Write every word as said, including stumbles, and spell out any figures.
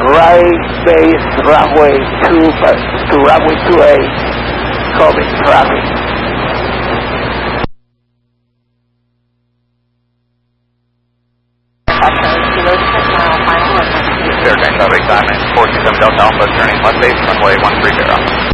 right base runway two to runway two A, coming traffic. Fairbanks traffic, Diamond four two seven Delta Alpha, turning left base, runway one three zero.